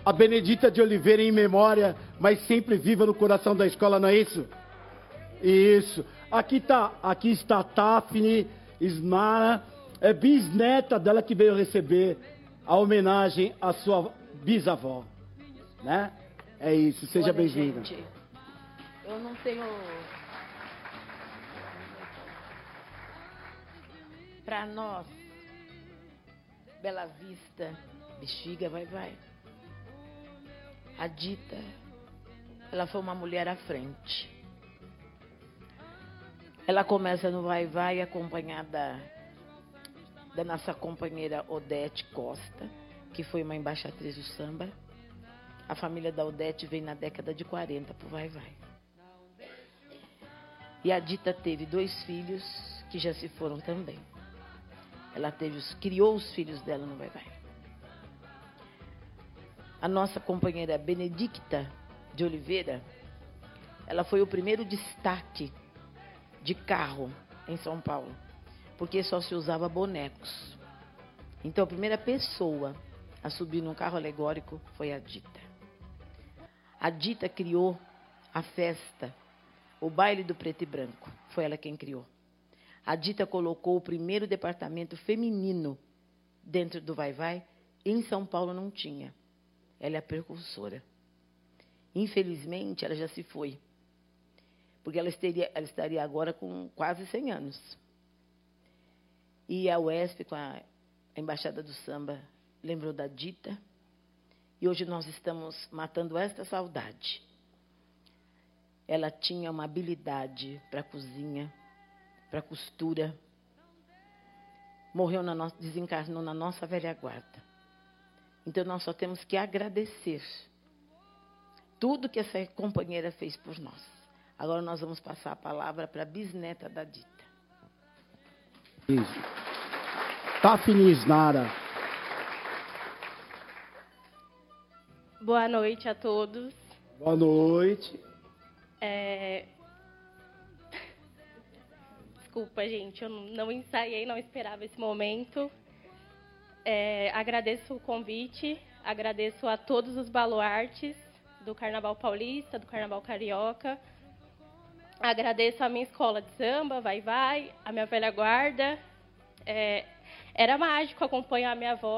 a Benedita de Oliveira em memória, mas sempre viva no coração da escola, não é isso? Isso. Aqui está a Tafni Ismara, é bisneta dela que veio receber a homenagem à sua bisavó, né? É isso, seja bem-vinda. Eu não tenho... Para nós, Bela Vista, Bexiga, vai. A Dita, ela foi uma mulher à frente. Ela começa no vai acompanhada da nossa companheira Odete Costa, que foi uma embaixatriz do samba. A família da Odete veio na década de 40 pro vai. E a Dita teve 2 filhos que já se foram também. Ela criou os filhos dela no vai. A nossa companheira Benedicta de Oliveira, ela foi o primeiro destaque de carro em São Paulo, porque só se usava bonecos. Então a primeira pessoa a subir num carro alegórico foi a Dita. A Dita criou a festa, o baile do preto e branco, foi ela quem criou. A Dita colocou o primeiro departamento feminino dentro do vai. Em São Paulo não tinha. Ela é a precursora. Infelizmente, ela já se foi. Porque ela estaria agora com quase 100 anos. E a UESP, com a Embaixada do Samba, lembrou da Dita. E hoje nós estamos matando esta saudade. Ela tinha uma habilidade para cozinha, para costura. Desencarnou na nossa velha guarda. Então, nós só temos que agradecer tudo que essa companheira fez por nós. Agora nós vamos passar a palavra para a bisneta da Dita. Isso. Tafni Isnara. Boa noite a todos. Boa noite. Desculpa, gente, eu não ensaiei, não esperava esse momento. Agradeço o convite, agradeço a todos os baluartes do Carnaval Paulista, do Carnaval Carioca. Agradeço a minha escola de samba, vai, a minha velha guarda. Era mágico acompanhar a minha avó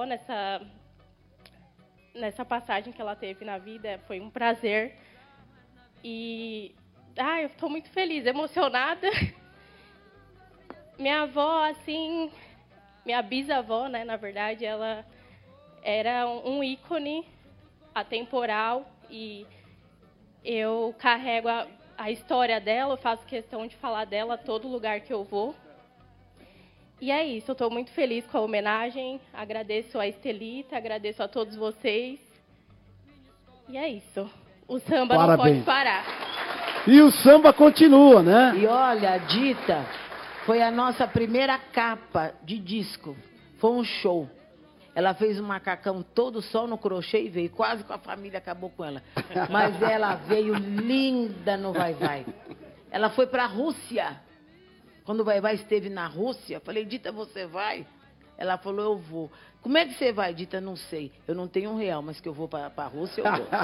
nessa passagem que ela teve na vida, foi um prazer. E eu estou muito feliz, emocionada. Minha avó, assim, minha bisavó, né, na verdade, ela era um ícone atemporal e eu carrego a história dela, eu faço questão de falar dela a todo lugar que eu vou. E é isso, eu estou muito feliz com a homenagem, agradeço a Estelita, agradeço a todos vocês. E é isso, o samba Parabéns. Não pode parar. E o samba continua, né? E olha, a Dita foi a nossa primeira capa de disco. Foi um show. Ela fez um macacão todo só no crochê e veio. Quase com a família acabou com ela. Mas ela veio linda no vai. Ela foi para a Rússia. Quando o vai esteve na Rússia, eu falei, Dita, você vai? Ela falou, eu vou. Como é que você vai, Dita? Não sei. Eu não tenho R$1, mas que eu vou para a Rússia, eu vou.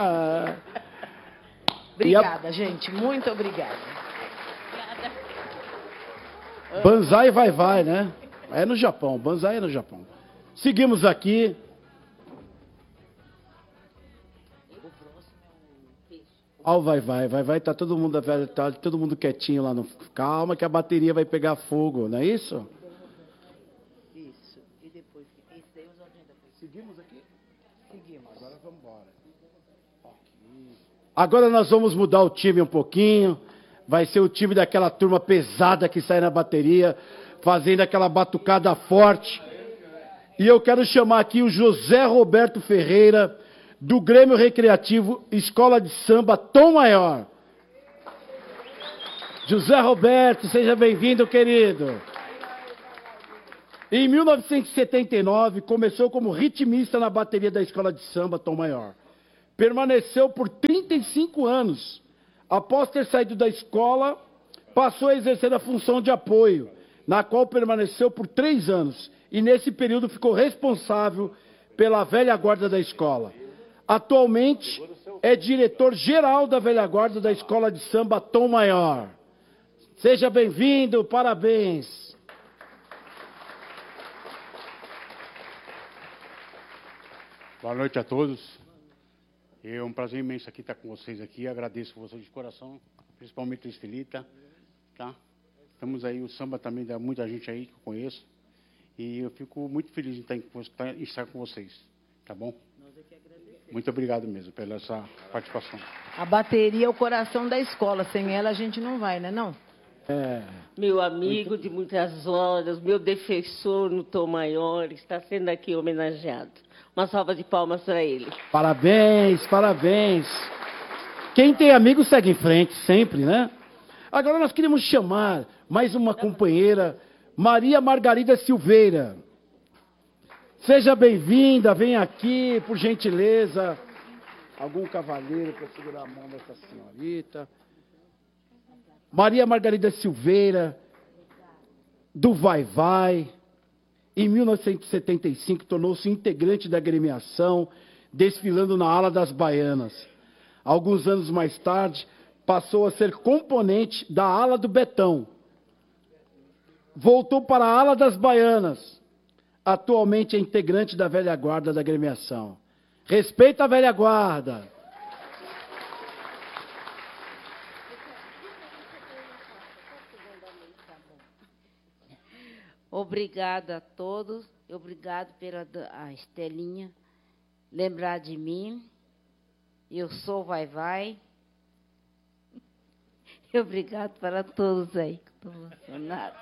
Obrigada, gente. Muito obrigada. Banzai vai, né? É no Japão, Banzai é no Japão. Seguimos aqui. Ó, vai, tá todo mundo quietinho lá no... Calma que a bateria vai pegar fogo, não é isso? Isso. E depois, esse daí os ordens depois. Seguimos aqui? Seguimos. Agora vamos embora. Agora nós vamos mudar o time um pouquinho. Vai ser o time daquela turma pesada que sai na bateria, fazendo aquela batucada forte. E eu quero chamar aqui o José Roberto Ferreira, do Grêmio Recreativo Escola de Samba Tom Maior. José Roberto, seja bem-vindo, querido. Em 1979, começou como ritmista na bateria da Escola de Samba Tom Maior. Permaneceu por 35 anos. Após ter saído da escola, passou a exercer a função de apoio, na qual permaneceu por 3 anos. E nesse período ficou responsável pela velha guarda da escola. Atualmente é diretor-geral da velha guarda da Escola de Samba Tom Maior. Seja bem-vindo, parabéns. Boa noite a todos. É um prazer imenso aqui estar com vocês aqui. Agradeço vocês de coração, principalmente o Estelita, tá? Estamos aí, o samba também dá muita gente aí que eu conheço. E eu fico muito feliz de estar com vocês, tá bom? Muito obrigado mesmo pela essa participação. A bateria é o coração da escola. Sem ela a gente não vai, né, não? Meu amigo de muitas horas, meu defensor no Tom Maior, está sendo aqui homenageado. Uma salva de palmas para ele. Parabéns, parabéns. Quem tem amigo segue em frente, sempre, né? Agora nós queremos chamar mais uma companheira, Maria Margarida Silveira. Seja bem-vinda, vem aqui, por gentileza. Algum cavalheiro para segurar a mão dessa senhorita. Maria Margarida Silveira, do Vai Vai. Em 1975, tornou-se integrante da agremiação, desfilando na ala das baianas. Alguns anos mais tarde, passou a ser componente da ala do Betão. Voltou para a ala das baianas. Atualmente é integrante da velha guarda da agremiação. Respeita a velha guarda. Obrigada a todos, obrigado pela a Estelinha lembrar de mim. Eu sou Vai Vai. E obrigado para todos aí que estão emocionados.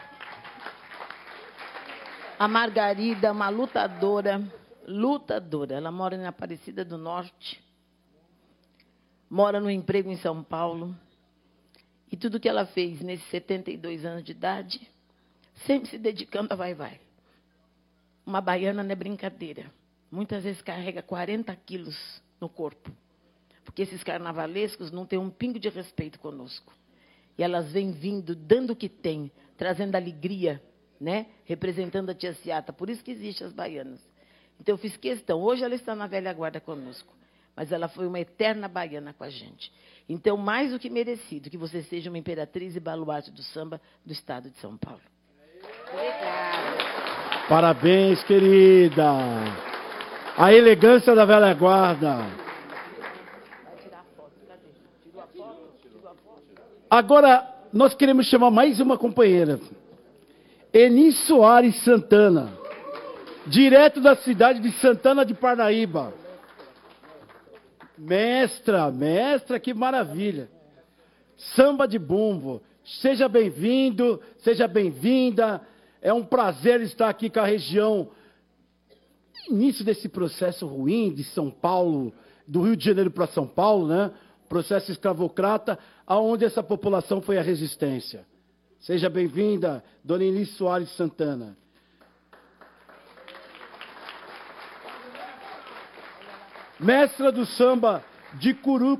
A Margarida é uma lutadora. Ela mora em Aparecida do Norte. Mora no emprego em São Paulo. E tudo que ela fez nesses 72 anos de idade, sempre se dedicando a Vai Vai. Uma baiana não é brincadeira. Muitas vezes carrega 40 quilos no corpo. Porque esses carnavalescos não têm um pingo de respeito conosco. E elas vêm vindo, dando o que tem, trazendo alegria, né? Representando a tia Ciata. Por isso que existem as baianas. Então eu fiz questão. Hoje ela está na velha guarda conosco. Mas ela foi uma eterna baiana com a gente. Então, mais do que merecido que você seja uma imperatriz e baluarte do samba do estado de São Paulo. Obrigada. Parabéns, querida. A elegância da velha guarda. Agora, nós queremos chamar mais uma companheira. Eni Soares Santana. Direto da cidade de Santana de Parnaíba. Mestra, que maravilha. Samba de bumbo. Seja bem-vindo, seja bem-vinda. É um prazer estar aqui com a região. Início desse processo ruim de São Paulo, do Rio de Janeiro para São Paulo, né? Processo escravocrata, aonde essa população foi a resistência. Seja bem-vinda, Dona Eni Soares Santana. Mestra do samba de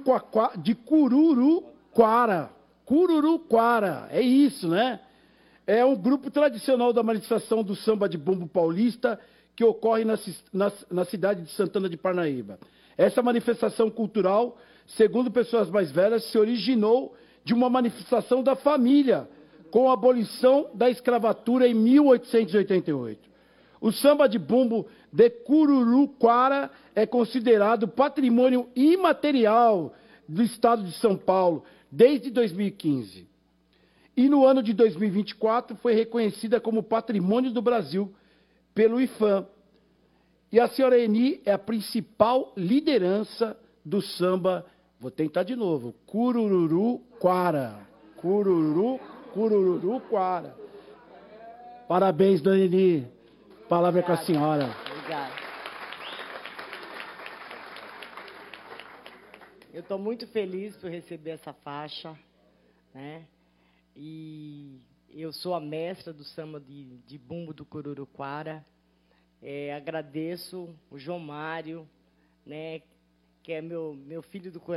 Cururuquara. Cururuquara, é isso, né? É um grupo tradicional da manifestação do samba de bumbo paulista que ocorre na cidade de Santana de Parnaíba. Essa manifestação cultural, segundo pessoas mais velhas, se originou de uma manifestação da família com a abolição da escravatura em 1888. O samba de bumbo de Cururuquara é considerado patrimônio imaterial do estado de São Paulo desde 2015. E no ano de 2024 foi reconhecida como patrimônio do Brasil pelo IFAM. E a senhora Eni é a principal liderança do samba, vou tentar de novo, Cururuquara. Cururuquara. Parabéns, Dona Eni. Palavra com a senhora. Obrigada. Eu estou muito feliz por receber essa faixa, né? E eu sou a mestra do samba de bumbo do Cururuquara. Agradeço o João Mário, né? Que é meu filho do coração.